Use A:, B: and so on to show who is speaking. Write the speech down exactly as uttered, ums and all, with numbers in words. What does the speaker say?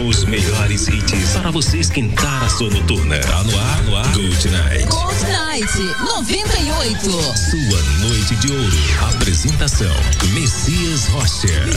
A: Os melhores hits para você esquentar a sua noturna. Tá no ar, no ar. Good Night.
B: Good Night noventa e oito.
A: Sua noite de ouro. Apresentação: Messias Rocha.